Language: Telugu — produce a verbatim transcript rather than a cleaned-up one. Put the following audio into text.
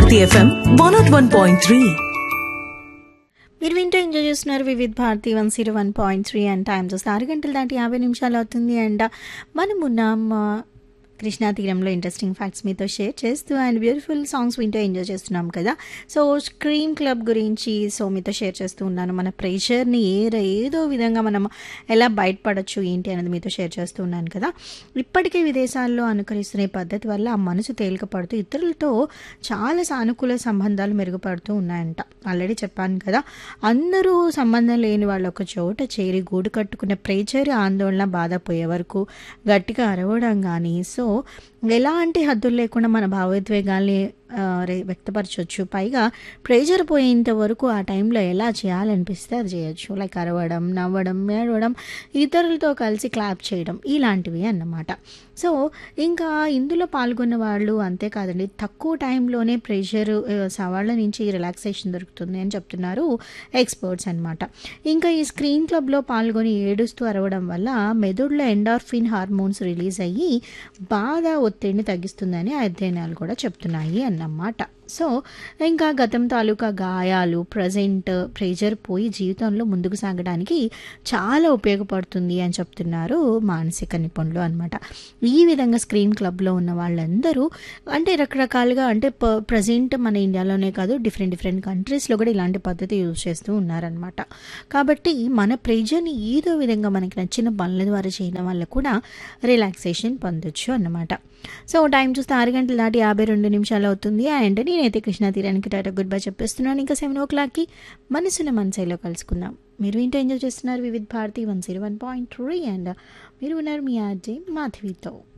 Bharati FM one not one point three. మీరు వింటూ ఎంజాయ్ చేస్తున్నారు Vividh Bharati one zero one point three and time చూస్తే ఆరు గంటల దాటి యాభై నిమిషాలు అవుతుంది. అండ్ మనం ఉన్నాం కృష్ణా తీరంలో ఇంట్రెస్టింగ్ ఫ్యాక్ట్స్ మీతో షేర్ చేస్తూ అండ్ బ్యూటిఫుల్ సాంగ్స్ వింటూ ఎంజాయ్ చేస్తున్నాం కదా. సో స్క్రీన్ క్లబ్ గురించి సో మీతో షేర్ చేస్తూ ఉన్నాను. మన ప్రెషర్ని ఏ ఏదో విధంగా మనం ఎలా బయటపడచ్చు ఏంటి అనేది మీతో షేర్ చేస్తూ ఉన్నాను కదా. ఇప్పటికే విదేశాల్లో అనుకరిస్తున్న పద్ధతి వల్ల ఆ మనసు తేలిక పడుతూ ఇతరులతో చాలా సానుకూల సంబంధాలు మెరుగుపడుతూ ఉన్నాయంట. ఆల్రెడీ చెప్పాను కదా, అందరూ సంబంధం లేని వాళ్ళు ఒక చోట చేరి గూడు కట్టుకున్న ప్రెషర్, ఆందోళన, బాధ పోయే వరకు గట్టిగా అరవడం కానీ సో ఎలాంటి హద్దులు లేకుండా మన భావోద్వేగాల్ని వ్యక్తపరచవచ్చు. పైగా ప్రెషర్ పోయేంత వరకు ఆ టైంలో ఎలా చేయాలనిపిస్తే అది చేయొచ్చు. లైక్ అరవడం, నవ్వడం, ఏడవడం, ఇతరులతో కలిసి క్లాప్ చేయడం ఇలాంటివి అన్నమాట. సో ఇంకా ఇందులో పాల్గొన్న వాళ్ళు అంతేకాదండి, తక్కువ టైంలోనే ప్రెషర్ సవాళ్ళ నుంచి రిలాక్సేషన్ దొరుకుతుంది అని చెప్తున్నారు ఎక్స్పర్ట్స్ అనమాట. ఇంకా ఈ స్క్రీన్ క్లబ్లో పాల్గొని ఏడుస్తూ అరవడం వల్ల మెదడులో ఎండార్ఫిన్ హార్మోన్స్ రిలీజ్ అయ్యి బాధ, ఒత్తిడిని తగ్గిస్తుందని అధ్యయనాలు కూడా చెప్తున్నాయి అన్నమాట. సో ఇంకా గతం తాలూకా గాయాలు, ప్రజెంట్ ప్రెషర్ పోయి జీవితంలో ముందుకు సాగడానికి చాలా ఉపయోగపడుతుంది అని చెప్తున్నారు మానసిక నిపుణులు అనమాట. ఈ విధంగా స్క్రీన్ క్లబ్లో ఉన్న వాళ్ళందరూ అంటే రకరకాలుగా అంటే ప ప్రజెంట్ మన ఇండియాలోనే కాదు డిఫరెంట్ డిఫరెంట్ కంట్రీస్లో కూడా ఇలాంటి పద్ధతి యూజ్ చేస్తూ ఉన్నారనమాట. కాబట్టి మన ప్రెషర్ని ఏదో విధంగా మనకి నచ్చిన పనుల ద్వారా చేయడం వల్ల కూడా రిలాక్సేషన్ పొందొచ్చు అన్నమాట. సో టైం చూస్తే ఆరు గంటల దాటి యాభై రెండు నిమిషాలు అవుతుంది. అండ్ నేనైతే కృష్ణా తీరానికి టాటా గుడ్ బై చెప్పేస్తున్నాను. ఇంకా సెవెన్ ఓ క్లాక్కి మనసున మనసైలో కలుసుకుందాం. మీరు ఇంట్లో ఎంజాయ్ చేస్తున్నారు Vividh Bharati one zero one point three and మీరు ఉన్నారు మీ ఆర్జే మాధవితో.